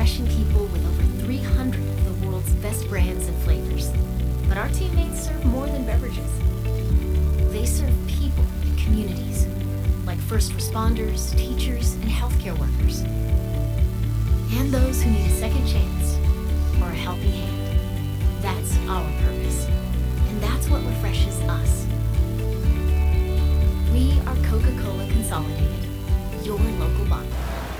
refreshing people with over 300 of the world's best brands and flavors. But our teammates serve more than beverages. They serve people and communities, like first responders, teachers, and healthcare workers. And those who need a second chance or a helping hand. That's our purpose. And that's what refreshes us. We are Coca-Cola Consolidated, your local bottle.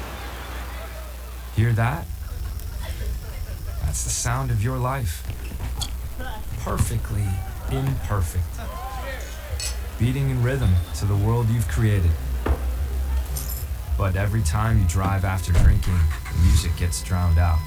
Hear that? That's the sound of your life. Perfectly imperfect. Beating in rhythm to the world you've created. But every time you drive after drinking, the music gets drowned out.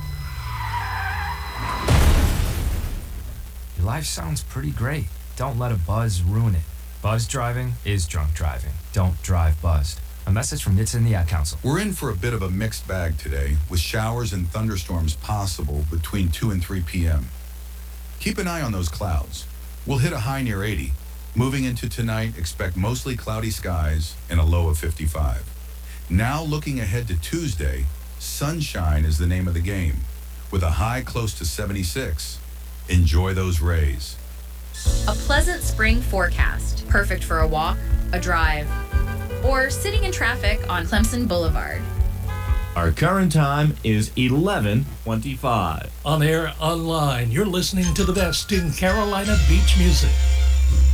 Your life sounds pretty great. Don't let a buzz ruin it. Buzz driving is drunk driving. Don't drive buzzed. A message from NHTSA and the Ad Council. We're in for a bit of a mixed bag today, with showers and thunderstorms possible between 2 and 3 p.m. Keep an eye on those clouds. We'll hit a high near 80. Moving into tonight, expect mostly cloudy skies and a low of 55. Now looking ahead to Tuesday, sunshine is the name of the game, with a high close to 76. Enjoy those rays. A pleasant spring forecast, perfect for a walk, a drive, or sitting in traffic on Clemson Boulevard. Our current time is 11:25. On air, online, you're listening to the best in Carolina beach music.